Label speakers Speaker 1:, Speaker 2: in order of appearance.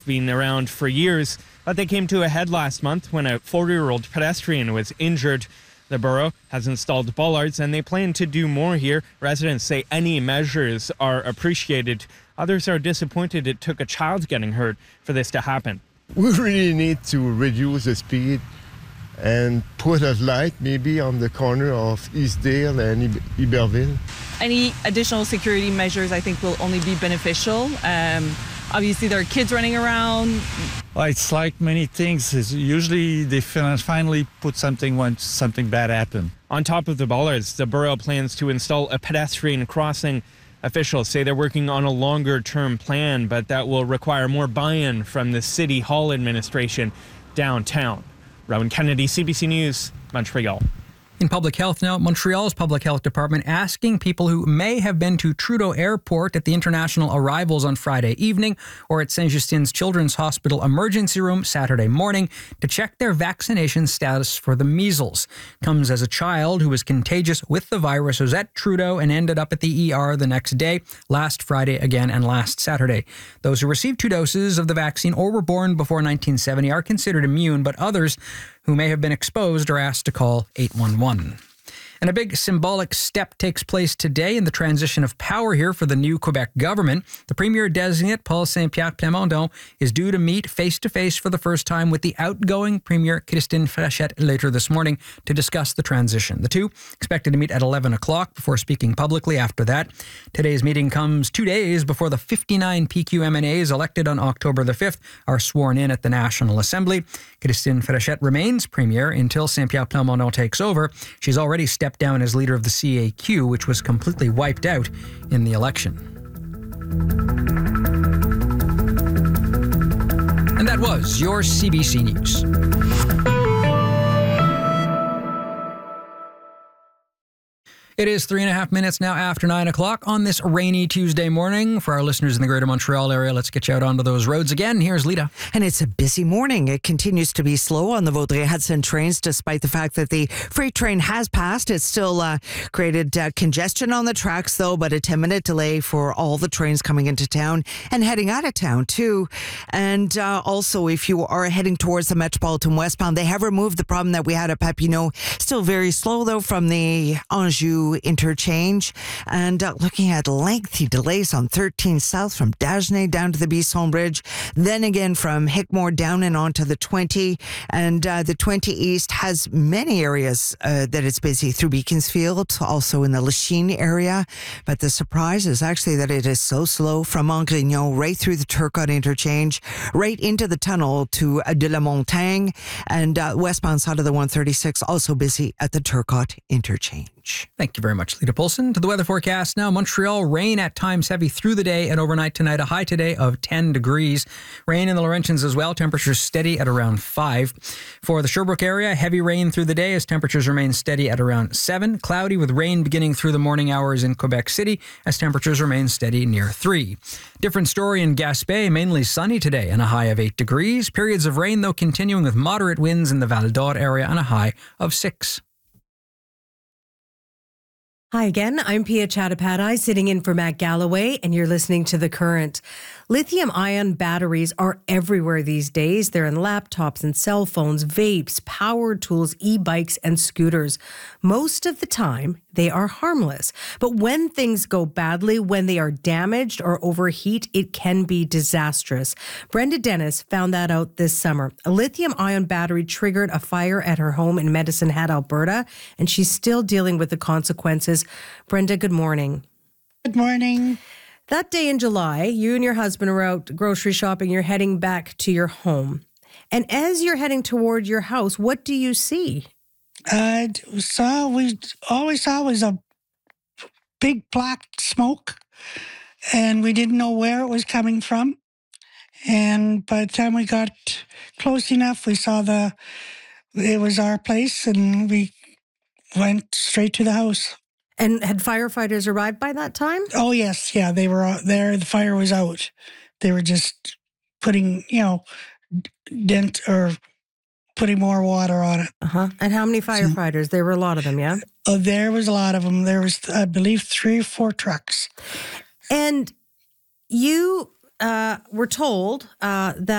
Speaker 1: been around for years, but they came to a head last month when a 40-year-old pedestrian was injured. The borough has installed bollards and they plan to do more here. Residents say any measures are appreciated. Others are disappointed it took a child getting hurt for this to happen.
Speaker 2: We really need to reduce the speed and put a light maybe on the corner of Eastdale and Iberville.
Speaker 3: Any additional security measures, I think, will only be beneficial. Obviously, there are kids running around.
Speaker 4: Well, it's like many things. Usually they finally put something when something bad happens.
Speaker 1: On top of the bollards, the borough plans to install a pedestrian crossing. Officials say they're working on a longer-term plan, but that will require more buy-in from the City Hall administration downtown. Rowan Kennedy, CBC News, Montreal.
Speaker 5: In public health now, Montreal's public health department asking people who may have been to Trudeau Airport at the international arrivals on Friday evening or at Saint-Justin's Children's Hospital emergency room Saturday morning to check their vaccination status for the measles. Comes as a child who was contagious with the virus, was at Trudeau and ended up at the ER the next day, last Friday again and last Saturday. Those who received 2 doses of the vaccine or were born before 1970 are considered immune, but others who may have been exposed are asked to call 811. And a big symbolic step takes place today in the transition of power here for the new Quebec government. The Premier-designate, Paul Saint-Pierre Plamondon, is due to meet face-to-face for the first time with the outgoing Premier, Christine Frechette, later this morning to discuss the transition. The two expected to meet at 11 o'clock before speaking publicly after that. Today's meeting comes 2 days before the 59 PQMNAs elected on October the 5th are sworn in at the National Assembly. Christine Frechette remains Premier until Saint-Pierre Plamondon takes over. She's already stepped down as leader of the CAQ, which was completely wiped out in the election. And that was your CBC News. It is 3.5 minutes now after 9 o'clock on this rainy Tuesday morning. For our listeners in the greater Montreal area, let's get you out onto those roads again. Here's Lita.
Speaker 6: And it's a busy morning. It continues to be slow on the Vaudreuil-Hudson trains, despite the fact that the freight train has passed. It's still created congestion on the tracks, though, but a 10-minute delay for all the trains coming into town and heading out of town, too. And also, if you are heading towards the Metropolitan westbound, they have removed the problem that we had at Papineau. Still very slow, though, from the Anjou interchange, and looking at lengthy delays on 13 South from Dagenais down to the Bisson Bridge, then again from Hickmore down and onto the 20, and the 20 East has many areas that it's busy through Beaconsfield, also in the Lachine area, but the surprise is actually that it is so slow from Mongrignon right through the Turcotte interchange, right into the tunnel to de la Montagne, and westbound side of the 136 also busy at the Turcotte interchange.
Speaker 5: Thank you very much, Lita Polson. To the weather forecast now. Montreal, rain at times heavy through the day and overnight tonight. A high today of 10 degrees. Rain in the Laurentians as well. Temperatures steady at around 5. For the Sherbrooke area, heavy rain through the day as temperatures remain steady at around 7. Cloudy with rain beginning through the morning hours in Quebec City as temperatures remain steady near 3. Different story in Gaspé, mainly sunny today and a high of 8 degrees. Periods of rain, though, continuing with moderate winds in the Val d'Or area and a high of 6.
Speaker 7: Hi again, I'm Pia Chattopadhyay sitting in for Matt Galloway, and you're listening to The Current. Lithium-ion batteries are everywhere these days. They're in laptops and cell phones, vapes, power tools, e-bikes, and scooters. Most of the time, they are harmless. But when things go badly, when they are damaged or overheat, it can be disastrous. Brenda Dennis found that out this summer. A lithium-ion battery triggered a fire at her home in Medicine Hat, Alberta, and she's still dealing with the consequences. Brenda, good morning.
Speaker 8: Good morning.
Speaker 7: That day in July, you and your husband are out grocery shopping. You're heading back to your home. And as you're heading toward your house, what do you see?
Speaker 8: All we saw was a big black smoke, and we didn't know where it was coming from. And by the time we got close enough, we saw it was our place, and we went straight to the house.
Speaker 7: And had firefighters arrived by that time?
Speaker 8: Oh, yes. Yeah, they were there. The fire was out. They were just putting, putting more water on it.
Speaker 7: Uh-huh. And how many firefighters? There were a lot of them, yeah?
Speaker 8: There was a lot of them. There was, I believe, 3 or 4 trucks.
Speaker 7: And you were told that